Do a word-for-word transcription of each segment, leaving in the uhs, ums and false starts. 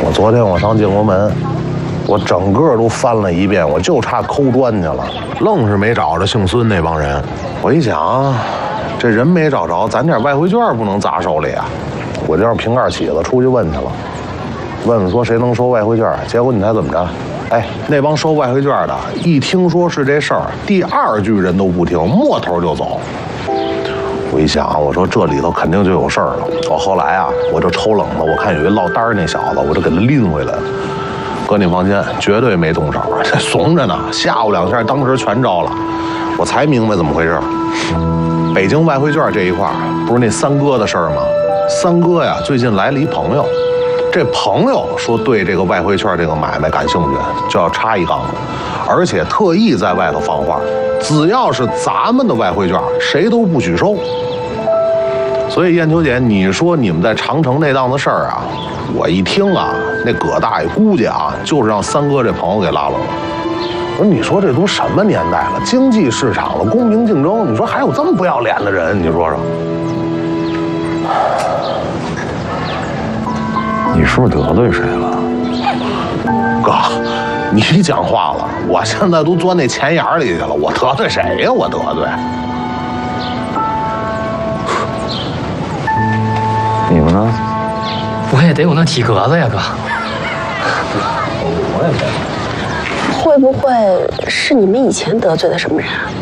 我昨天我上建国门，我整个都翻了一遍，我就差抠砖去了，愣是没找着姓孙那帮人。我一想，这人没找着，咱点外汇券不能砸手里啊！我就让瓶盖起子出去问去了，问问说谁能收外汇券。结果你猜怎么着？哎，那帮收外汇券的，一听说是这事儿，第二句人都不听，摸头就走。我一想，我说这里头肯定就有事儿了。我后来啊，我就抽冷子，我看有一落单那小子，我就给他拎回来了。搁你房间绝对没动手，这怂着呢，吓唬两下，当时全招了。我才明白怎么回事。北京外汇券这一块不是那三哥的事儿吗？三哥呀，最近来了一朋友，这朋友说对这个外汇券这个买卖感兴趣，就要插一杠子，而且特意在外头放话，只要是咱们的外汇券，谁都不许收。所以燕秋姐，你说你们在长城那档子事儿啊，我一听啊，那葛大爷估计啊，就是让三哥这朋友给拉拢了。我说，你说这都什么年代了，经济市场了，公平竞争，你说还有这么不要脸的人？你说说。 你是不是得罪谁了？ 哥，你讲话了，我现在都钻那钱眼里去了，我得罪谁呀？我得罪。 你们呢？ 我也得有那体格子呀，哥。 我也得。 会不会是你们以前得罪的什么人啊？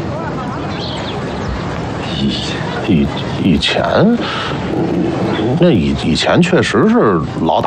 以以以前，那以以前确实是老打。